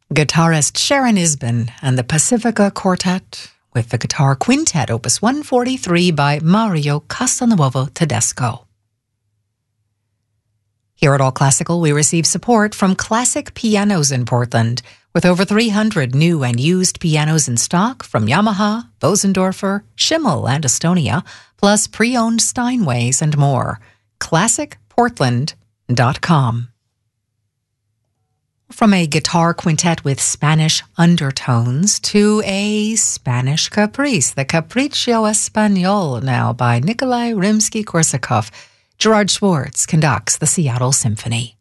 Guitarist Sharon Isbin and the Pacifica Quartet with the Guitar Quintet, Opus 143 by Mario Castelnuovo Tedesco. Here at All Classical, we receive support from Classic Pianos in Portland, with over 300 new and used pianos in stock from Yamaha, Bosendorfer, Schimmel, and Estonia, plus pre-owned Steinways and more. ClassicPortland.com. From a guitar quintet with Spanish undertones to a Spanish caprice, the Capriccio Español, now by Nikolai Rimsky-Korsakov. Gerard Schwartz conducts the Seattle Symphony.